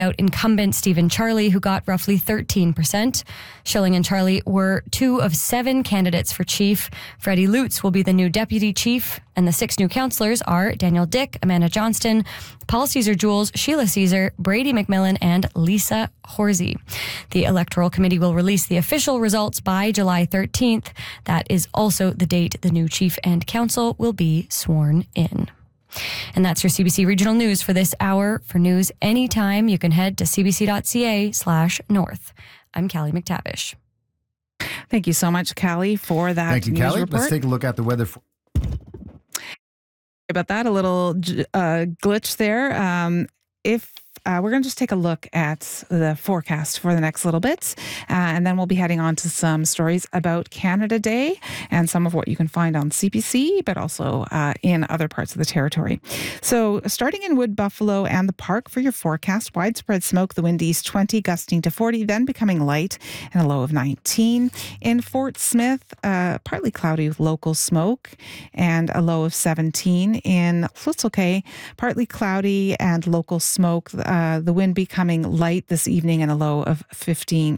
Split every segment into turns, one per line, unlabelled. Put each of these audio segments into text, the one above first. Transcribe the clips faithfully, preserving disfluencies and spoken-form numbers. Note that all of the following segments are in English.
out incumbent Stephen Charlie, who got roughly thirteen percent. Schilling and Charlie were two of seven candidates for chief. Freddie Lutz will be the new deputy chief, and the six new councillors are Daniel Dick, Amanda Johnston, Paul Caesar Jules, Sheila Caesar, Brady McMillan, and Lisa Horsey. The Electoral Committee will release the official results by July thirteenth. That is also the date the new chief and council will be sworn in. And that's your C B C Regional News for this hour. For news anytime, you can head to cbc.ca slash north. I'm Callie McTavish.
Thank you so much, Callie, for that
Thank you,
news
Callie.
report.
Let's take a look at the weather. For-
about that, a little uh, glitch there. Um, if Uh, we're going to just take a look at the forecast for the next little bit, uh, and then we'll be heading on to some stories about Canada Day and some of what you can find on C B C, but also uh, in other parts of the territory. So starting in Wood Buffalo and the Park for your forecast, widespread smoke, the wind east twenty, gusting to forty, then becoming light and a low of nineteen. In Fort Smith, uh, partly cloudy with local smoke and a low of seventeen. In Tlutselk'e, partly cloudy and local smoke, Uh, the wind becoming light this evening and a low of fifteen.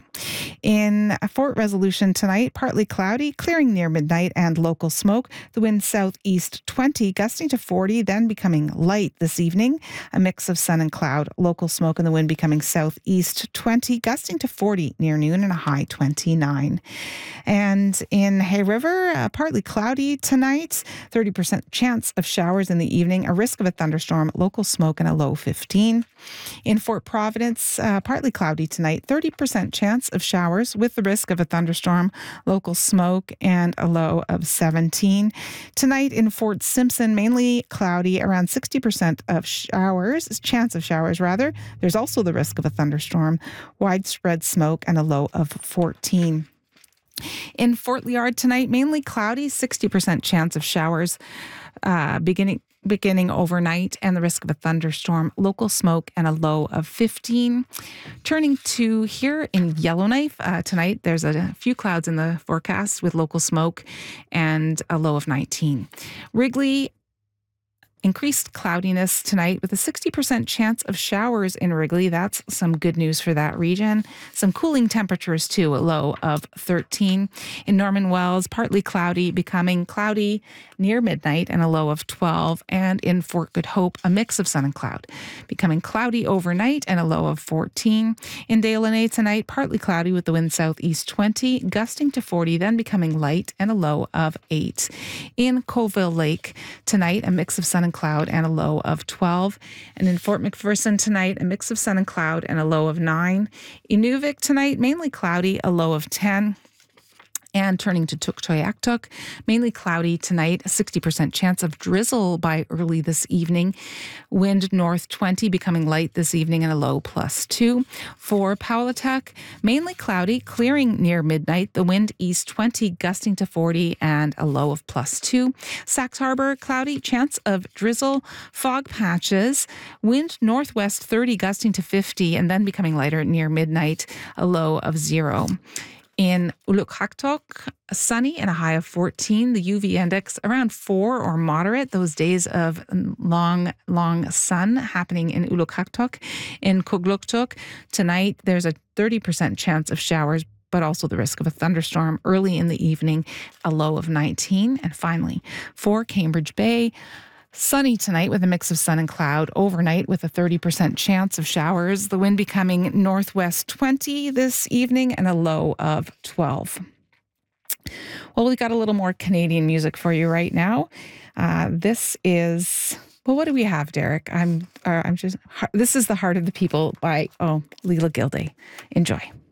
In Fort Resolution tonight, partly cloudy, clearing near midnight and local smoke. The wind southeast twenty, gusting to forty, then becoming light this evening. A mix of sun and cloud, local smoke, and the wind becoming southeast twenty, gusting to forty near noon and a high twenty-nine. And in Hay River, uh, partly cloudy tonight, thirty percent chance of showers in the evening, a risk of a thunderstorm, local smoke, and a low fifteen. In Fort Providence, uh, partly cloudy tonight, thirty percent chance of showers with the risk of a thunderstorm, local smoke, and a low of seventeen. Tonight in Fort Simpson, mainly cloudy, around sixty percent of showers, chance of showers rather. There's also the risk of a thunderstorm, widespread smoke, and a low of fourteen. In Fort Liard tonight, mainly cloudy, sixty percent chance of showers, uh, beginning beginning overnight, and the risk of a thunderstorm, local smoke, and a low of fifteen. Turning to here in Yellowknife, uh, tonight there's a few clouds in the forecast with local smoke and a low of nineteen. Wrigley, increased cloudiness tonight with a sixty percent chance of showers in Wrigley. That's some good news for that region. Some cooling temperatures too, a low of thirteen. In Norman Wells, partly cloudy, becoming cloudy near midnight and a low of twelve. And in Fort Good Hope, a mix of sun and cloud, becoming cloudy overnight and a low of fourteen. In Delaunay tonight, partly cloudy with the wind southeast twenty, gusting to forty, then becoming light and a low of eight. In Colville Lake tonight, a mix of sun and cloud and a low of twelve. And in Fort McPherson tonight, a mix of sun and cloud and a low of nine. Inuvik tonight, mainly cloudy, a low of ten. And turning to Tuktoyaktuk, mainly cloudy tonight, a sixty percent chance of drizzle by early this evening. Wind north twenty, becoming light this evening and a low plus two. For Powlatak, mainly cloudy, clearing near midnight. The wind east twenty, gusting to forty and a low of plus two. Sax Harbor, cloudy, chance of drizzle, fog patches. Wind northwest thirty, gusting to fifty and then becoming lighter near midnight, a low of zero. In Ulukaktok, sunny and a high of fourteen. The U V index around four or moderate. Those days of long, long sun happening in Ulukaktok. In Kugluktuk, tonight there's a thirty percent chance of showers, but also the risk of a thunderstorm early in the evening, a low of nineteen. And finally, for Cambridge Bay, sunny tonight with a mix of sun and cloud. Overnight with a thirty percent chance of showers. The wind becoming northwest twenty this evening and a low of twelve. Well, we got a little more Canadian music for you right now. Uh, this is, well, what do we have, Derek? I'm, uh, I'm just, this is The Heart of the People by, oh, Leela Gilday. Enjoy.